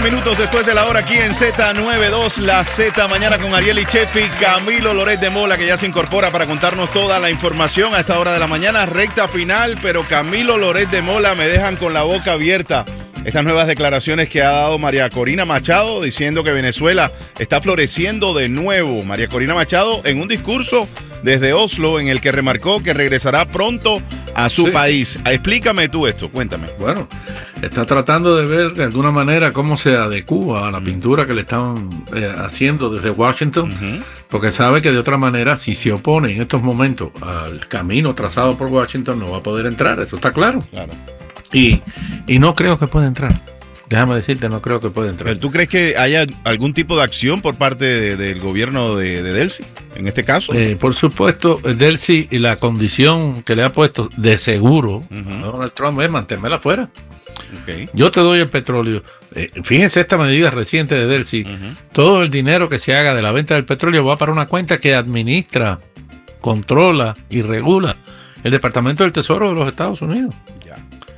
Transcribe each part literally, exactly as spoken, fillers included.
minutos después de la hora aquí en Z noventa y dos, la Z Mañana con Ariel y Chefi, Camilo Loret de Mola, que ya se incorpora para contarnos toda la información a esta hora de la mañana, recta final, pero Camilo Loret de Mola me dejan con la boca abierta. Estas nuevas declaraciones que ha dado María Corina Machado diciendo que Venezuela está floreciendo de nuevo. María Corina Machado en un discurso desde Oslo en el que remarcó que regresará pronto a su sí. país. Explícame tú esto, cuéntame. Bueno, está tratando de ver de alguna manera cómo se adecúa a la pintura que le están eh, haciendo desde Washington, uh-huh. porque sabe que de otra manera, si se opone en estos momentos al camino trazado por Washington, no va a poder entrar, eso está claro. Claro. Y, y no creo que pueda entrar. Déjame decirte, no creo que pueda entrar. ¿Pero tú crees que haya algún tipo de acción por parte de, del gobierno de, de Delcy, en este caso? Eh, por supuesto, Delcy y la condición que le ha puesto de seguro uh-huh. a Donald Trump es mantenerla afuera. Okay. Yo te doy el petróleo. Eh, fíjense esta medida reciente de Delcy. Uh-huh. Todo el dinero que se haga de la venta del petróleo va para una cuenta que administra, controla y regula el Departamento del Tesoro de los Estados Unidos. Ya.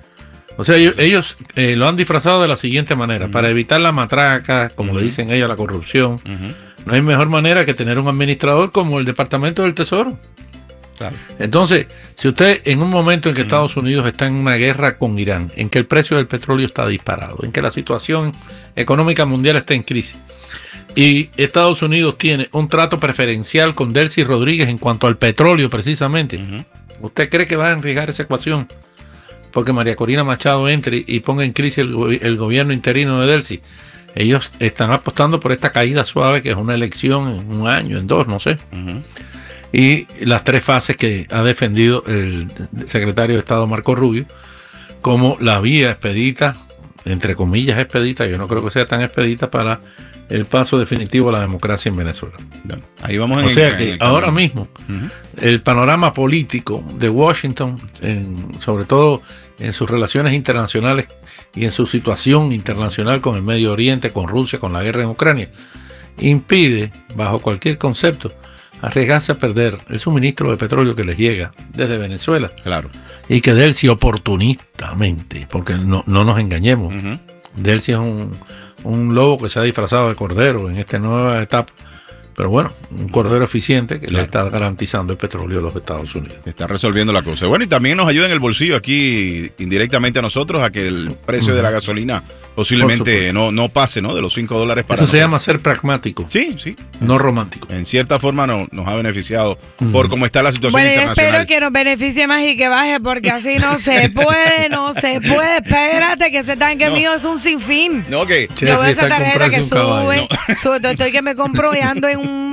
O sea, ellos, ellos eh, lo han disfrazado de la siguiente manera, uh-huh. para evitar la matraca, como uh-huh. le dicen ellos, la corrupción. Uh-huh. No hay mejor manera que tener un administrador como el Departamento del Tesoro. Claro. Entonces, si usted en un momento en que uh-huh. Estados Unidos está en una guerra con Irán, en que el precio del petróleo está disparado, en que la situación económica mundial está en crisis, y Estados Unidos tiene un trato preferencial con Delcy Rodríguez en cuanto al petróleo precisamente, uh-huh. ¿usted cree que va a arriesgar esa ecuación? Porque María Corina Machado entre y ponga en crisis el, el gobierno interino de Delcy. Ellos están apostando por esta caída suave, que es una elección en un año, en dos, no sé. Uh-huh. Y las tres fases que ha defendido el secretario de Estado Marco Rubio como la vía expedita, entre comillas expedita, yo no creo que sea tan expedita para el paso definitivo a la democracia en Venezuela. Bueno, ahí vamos en o sea el, que en el ahora mismo uh-huh. el panorama político de Washington, en, sobre todo en sus relaciones internacionales y en su situación internacional con el Medio Oriente, con Rusia, con la guerra en Ucrania, impide, bajo cualquier concepto, arriesgarse a perder el suministro de petróleo que les llega desde Venezuela. Claro. Y que Delcy oportunistamente, porque no, no nos engañemos, uh-huh. Delcy es un, un lobo que se ha disfrazado de cordero en esta nueva etapa, pero bueno, un cordero eficiente que claro. le está garantizando el petróleo de los Estados Unidos. Está resolviendo la cosa. Bueno, y también nos ayuda en el bolsillo aquí indirectamente a nosotros a que el precio uh-huh. de la gasolina posiblemente no, no pase, ¿no? De los cinco dólares para Eso nosotros. Se llama ser pragmático. Sí, sí. No en, romántico. En cierta forma no, nos ha beneficiado uh-huh. por cómo está la situación bueno, internacional. Bueno, espero que nos beneficie más y que baje, porque así no se puede, no se puede. Espérate, que ese tanque no. mío es un sinfín. No, que okay. Yo veo esa tarjeta que sube, no. sube, estoy que me compro y ando en un...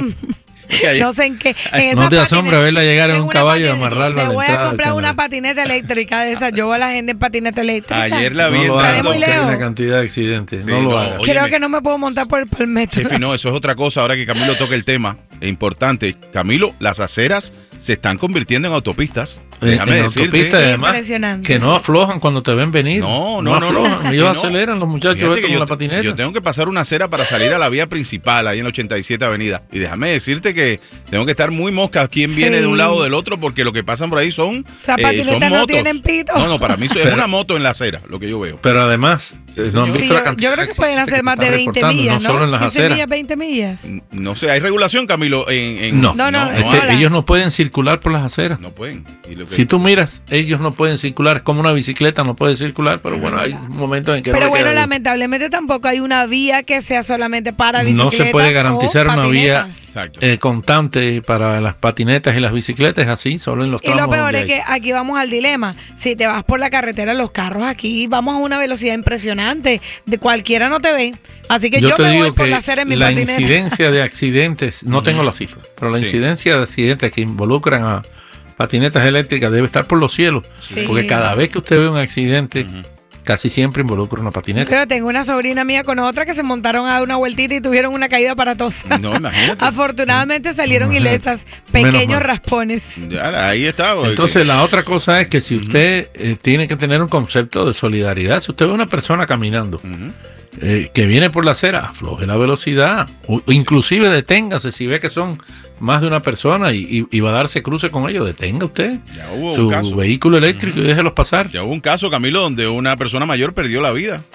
No sé en qué. En no te asombra verla llegar en un caballo y amarrarla. Me voy a comprar una patineta eléctrica de esas. Yo voy a la gente en patineta eléctrica. Ayer la vi no entrando. Hay una cantidad de accidentes. Sí, no lo no, hagas. Creo que no me puedo montar por el palmetto. Chefi, no, eso es otra cosa. Ahora que Camilo toca el tema, es importante. Camilo, las aceras se están convirtiendo en autopistas. Déjame en decirte. Además, que no aflojan cuando te ven venir. No, no, no. no, no Ellos no. aceleran, los muchachos estos con la patineta. Yo tengo que pasar una acera para salir a la vía principal, ahí en la ochenta y siete Avenida. Y déjame decirte que tengo que estar muy mosca quién sí. viene de un lado o del otro, porque lo que pasan por ahí son, eh, son motos. No tienen pito. No, no, para mí es pero, una moto en la acera, lo que yo veo. Pero además, sí, no han sí, visto yo, la cantidad yo creo que pueden hacer más de veinte millas, no, ¿no? Solo en las quince aceras. millas, veinte millas. No sé, ¿hay regulación, Camilo? En, en, no, no, no, no, es no, que no ellos no pueden circular por las aceras. No pueden. Y lo que... Si tú miras, ellos no pueden circular, es como una bicicleta, no puede circular, pero bueno, hay momentos en que pero no bueno, lamentablemente tampoco hay una vía que sea solamente para bicicletas. No se puede garantizar una vía eh, constante para las patinetas y las bicicletas, es así, solo en los tramos. Y lo peor es hay. que aquí vamos al dilema. Si te vas por la carretera, los carros aquí vamos a una velocidad impresionante, de cualquiera no te ve. Así que yo, yo me voy por la acera en mi la patineta. La incidencia de accidentes, no tengo la cifra, pero la sí. incidencia de accidentes que involucran a patinetas eléctricas debe estar por los cielos, sí. porque cada vez que usted ve un accidente, uh-huh. casi siempre involucra una patineta. Yo tengo una sobrina mía con otra que se montaron a dar una vueltita y tuvieron una caída aparatosa. No, imagínate. Afortunadamente salieron ilesas, pequeños raspones. Ya, ahí está. Porque... Entonces la otra cosa es que si usted uh-huh. eh, tiene que tener un concepto de solidaridad, si usted ve una persona caminando, uh-huh. eh, que viene por la acera, afloje la velocidad, o, sí. inclusive deténgase si ve que son más de una persona y, y, y va a darse cruce con ellos, detenga usted ya hubo su un caso. vehículo eléctrico uh-huh. y déjelos pasar. Ya hubo un caso, Camilo, donde una persona mayor perdió la vida.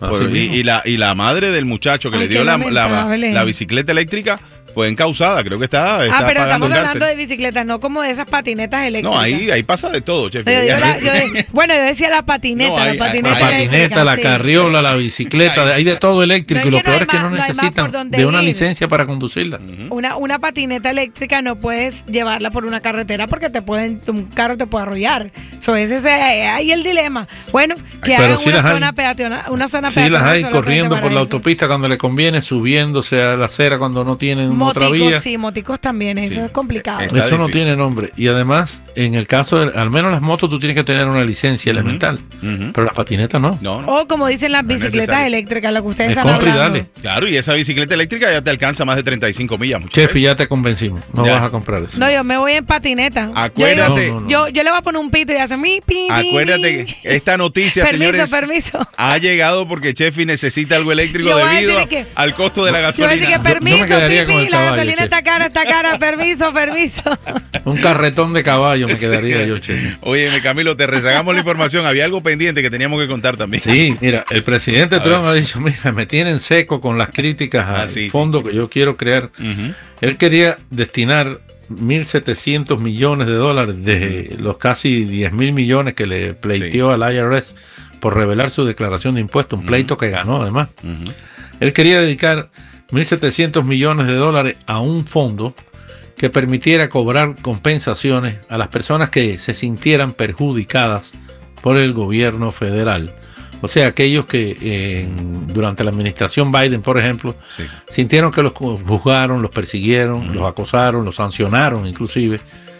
Por, y, y, la, y la madre del muchacho que Ay, le dio la, la, la bicicleta eléctrica fue encausada, creo que está, está Ah, pero estamos hablando de bicicletas, no como de esas patinetas eléctricas. No, ahí, ahí pasa de todo, chef. Yo, yo la, yo de, bueno, yo decía la patineta, no, hay, la patineta, la, patineta la carriola, la bicicleta, hay de todo eléctrico. No, y lo peor no es que más, no necesitan no de una ir. licencia para conducirla. Uh-huh. Una, una patineta eléctrica no puedes llevarla por una carretera porque te pueden, un carro te puede arrollar. So, ese es ahí el dilema. Bueno, que hagan sí una, zona peatonal, una zona sí peatonal. Sí las hay corriendo por la autopista cuando le conviene, subiéndose a la acera cuando no tienen otra vía. Sí, moticos también, eso sí. es complicado. Está eso difícil. No tiene nombre. Y además, en el caso de, al menos las motos, tú tienes que tener una licencia uh-huh. elemental. Uh-huh. Pero las patinetas no. no, no. O como dicen las bicicletas no eléctricas, lo que ustedes es están hablando. Dale. Claro, y esa bicicleta eléctrica ya te alcanza más de treinta y cinco millas. Chef, ya te convencimos. No ya. vas a comprar eso. No, yo me voy en patineta. Acuérdate. Yo, no, no, no. yo, yo le voy a poner un pito y hace mi, pi, pi, Acuérdate que esta noticia, permiso, señores, permiso. ha llegado porque Chefi necesita algo eléctrico debido a, que, al costo de la gasolina. Yo voy a decir que permiso, yo, yo pipi, la gasolina Chef. está cara, está cara, permiso, permiso. Un carretón de caballo me quedaría sí. yo, Chef. Oye, Camilo, te rezagamos la información. Había algo pendiente que teníamos que contar también. Sí, mira, el presidente a Trump ver. ha dicho, mira, me tienen seco con las críticas al ah, sí, fondo sí. que yo quiero crear. Uh-huh. Él quería destinar mil setecientos millones de dólares de uh-huh. los casi diez mil millones que le pleiteó sí. al I R S por revelar su declaración de impuestos, un pleito uh-huh. que ganó además. Uh-huh. Él quería dedicar mil setecientos millones de dólares a un fondo que permitiera cobrar compensaciones a las personas que se sintieran perjudicadas por el gobierno federal. O sea, aquellos que eh, durante la administración Biden, por ejemplo, sí. sintieron que los juzgaron, los persiguieron, uh-huh. los acosaron, los sancionaron inclusive,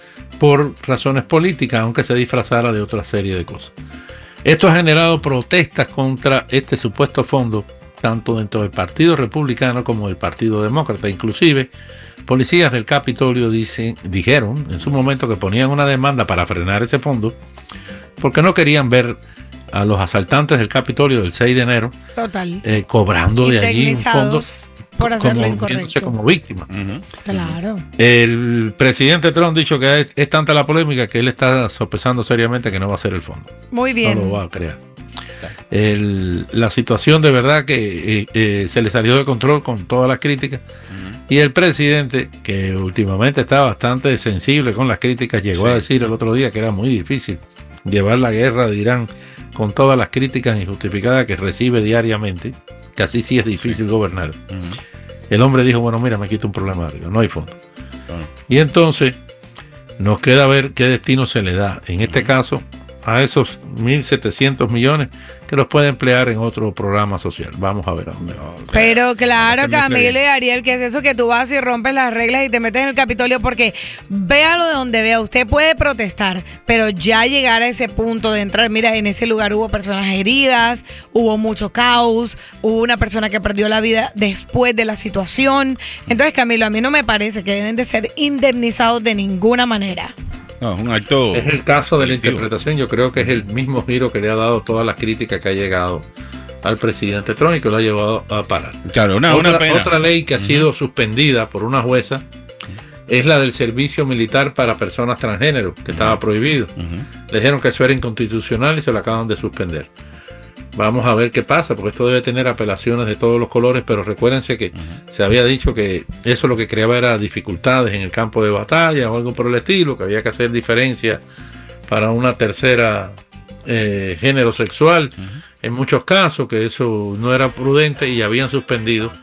por razones políticas, aunque se disfrazara de otra serie de cosas. Esto ha generado protestas contra este supuesto fondo, tanto dentro del Partido Republicano como del Partido Demócrata. Inclusive, policías del Capitolio dicen, dijeron en su momento que ponían una demanda para frenar ese fondo, porque no querían ver a los asaltantes del Capitolio del seis de enero Total. Eh, cobrando de allí un fondo por hacerlo como, incorrecto. como víctima. Uh-huh. Claro. El presidente Trump ha dicho que es, es tanta la polémica que él está sopesando seriamente que no va a ser el fondo. Muy bien. No lo va a crear. El, la situación de verdad que eh, eh, se le salió de control con todas las críticas uh-huh. y el presidente, que últimamente está bastante sensible con las críticas, llegó sí. a decir el otro día que era muy difícil llevar la guerra de Irán con todas las críticas injustificadas que recibe diariamente, que así sí es difícil gobernar. Uh-huh. El hombre dijo, bueno, mira, me quito un problema, no hay fondo. Uh-huh. Y entonces nos queda ver qué destino se le da, en este uh-huh. caso, a esos mil setecientos millones que los puede emplear en otro programa social. Vamos a ver a dónde va. Pero claro, Camilo y Ariel, ¿qué es eso que tú vas y rompes las reglas y te metes en el Capitolio? Porque véalo de donde vea, usted puede protestar, pero ya llegar a ese punto de entrar, mira, en ese lugar hubo personas heridas, hubo mucho caos, hubo una persona que perdió la vida después de la situación. Entonces, Camilo, a mí no me parece que deben de ser indemnizados de ninguna manera. No, es un acto. Es el caso de la interpretación. Yo creo que es el mismo giro que le ha dado todas las críticas que ha llegado al presidente Trump y que lo ha llevado a parar. Claro, una, otra, una pena. Otra ley que ha uh-huh. sido suspendida por una jueza es la del servicio militar para personas transgénero, que uh-huh. estaba prohibido. Uh-huh. Le dijeron que eso era inconstitucional y se lo acaban de suspender. Vamos a ver qué pasa, porque esto debe tener apelaciones de todos los colores, pero recuérdense que uh-huh. se había dicho que eso lo que creaba era dificultades en el campo de batalla o algo por el estilo, que había que hacer diferencia para una tercera eh, género sexual, uh-huh. en muchos casos, que eso no era prudente y habían suspendido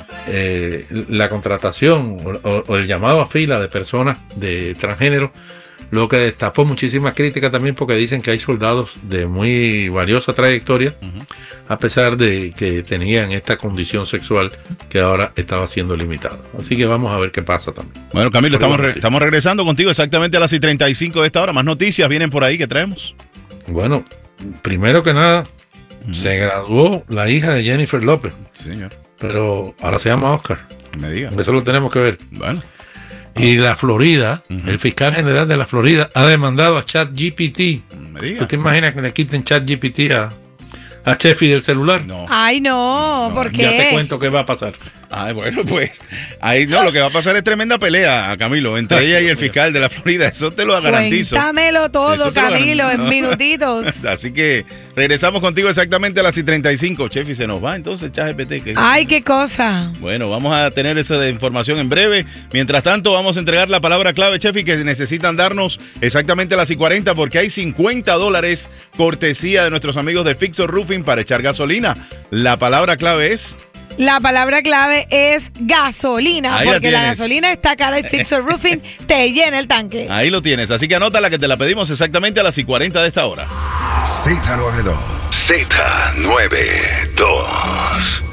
eh, la contratación o, o, o el llamado a fila de personas de transgénero, lo que destapó muchísimas críticas también porque dicen que hay soldados de muy valiosa trayectoria, uh-huh. a pesar de que tenían esta condición sexual que ahora estaba siendo limitada. Así que vamos a ver qué pasa también. Bueno, Camilo, estamos, re- estamos regresando contigo exactamente a las y treinta y cinco de esta hora. Más noticias vienen por ahí que traemos. Bueno, primero que nada, uh-huh. se graduó la hija de Jennifer López. Sí, señor. Pero ahora se llama Oscar. Me diga. Eso lo tenemos que ver. Bueno. Y la Florida, uh-huh. el fiscal general de la Florida ha demandado a ChatGPT. Me diga. ¿Tú te imaginas que le quiten ChatGPT a, a Chefi del celular? No. Ay, no, no, ¿por qué? Ya te cuento qué va a pasar. Ay, bueno, pues, ahí no, lo que va a pasar es tremenda pelea, Camilo, entre ella y el fiscal de la Florida. Eso te lo garantizo. Cuéntamelo todo, Camilo, en minutitos. Así que Regresamos contigo exactamente a las y treinta y cinco. Chefi, se nos va entonces, ChatGPT. ¿Qué? Ay, qué cosa. Bueno, vamos a tener esa información en breve. Mientras tanto, vamos a entregar la palabra clave, Chefi, que necesitan darnos exactamente a las y cuarenta porque hay cincuenta dólares cortesía de nuestros amigos de Fixer Roofing para echar gasolina. La palabra clave es... La palabra clave es gasolina, Ahí la porque la, tienes. gasolina está cara y Fixer Roofing te llena el tanque. Ahí lo tienes, así que anótala que te la pedimos exactamente a las y cuarenta de esta hora. Z noventa y dos. Z noventa y dos.